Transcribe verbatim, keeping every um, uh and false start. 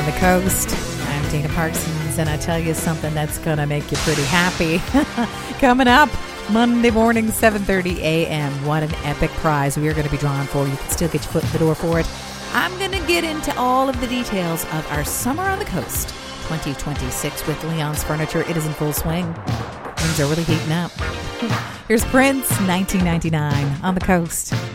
on the Coast. I'm Dana Parsons, and I tell you something that's going to make you pretty happy. Coming up Monday morning, seven thirty a.m. What an epic prize we are going to be drawing for. You can still get your foot in the door for it. I'm going to get into all of the details of our Summer on the Coast twenty twenty-six with Leon's Furniture. It is in full swing. Things are really heating up. Here's Prince, nineteen ninety-nine on the Coast.